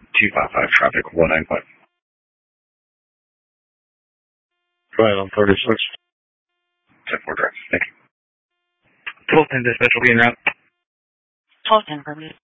255 traffic, 195. Go ahead on 36. 10-4 drive. Thank you. 1210 dispatch will be en route. 1210 for me.